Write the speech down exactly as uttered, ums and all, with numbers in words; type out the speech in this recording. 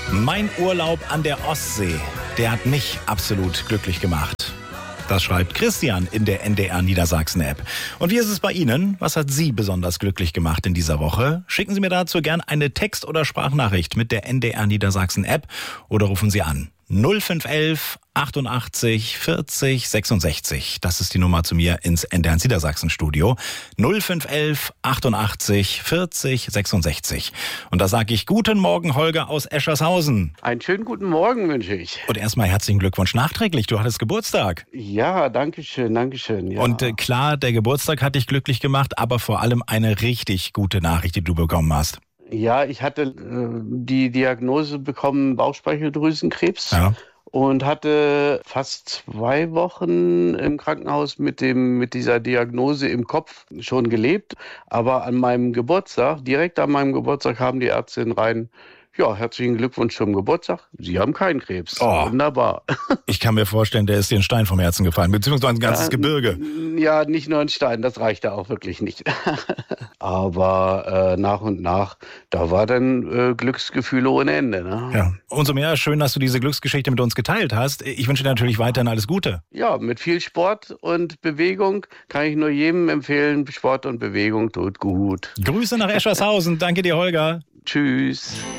Mein Urlaub an der Ostsee, der hat mich absolut glücklich gemacht. Das schreibt Christian in der N D R Niedersachsen-App. Und wie ist es bei Ihnen? Was hat Sie besonders glücklich gemacht in dieser Woche? Schicken Sie mir dazu gern eine Text- oder Sprachnachricht mit der N D R Niedersachsen-App oder rufen Sie an. null fünf elf achtundachtzig vierzig sechsundsechzig. Das ist die Nummer zu mir ins N D R Niedersachsen Studio. null fünf elf achtundachtzig vierzig sechsundsechzig. Und da sage ich guten Morgen, Holger aus Eschershausen. Einen schönen guten Morgen wünsche ich. Und erstmal herzlichen Glückwunsch nachträglich. Du hattest Geburtstag. Ja, danke schön, danke schön. Ja. Und äh, klar, der Geburtstag hat dich glücklich gemacht, aber vor allem eine richtig gute Nachricht, die du bekommen hast. Ja, ich hatte äh, die Diagnose bekommen, Bauchspeicheldrüsenkrebs. Ja. Und hatte fast zwei Wochen im Krankenhaus mit dem, mit dieser Diagnose im Kopf schon gelebt. Aber an meinem Geburtstag, direkt an meinem Geburtstag, haben die Ärztinnen rein: Ja, herzlichen Glückwunsch zum Geburtstag. Sie haben keinen Krebs. Oh. Wunderbar. Ich kann mir vorstellen, der ist dir ein Stein vom Herzen gefallen, beziehungsweise ein ganzes Ja, Gebirge. Ja, nicht nur ein Stein, das reichte auch wirklich nicht. Aber äh, nach und nach, da war dann äh, Glücksgefühle ohne Ende. Ne? Ja. Umso mehr schön, dass du diese Glücksgeschichte mit uns geteilt hast. Ich wünsche dir natürlich weiterhin alles Gute. Ja, mit viel Sport und Bewegung kann ich nur jedem empfehlen. Sport und Bewegung tut gut. Grüße nach Eschershausen. Danke dir, Holger. Tschüss.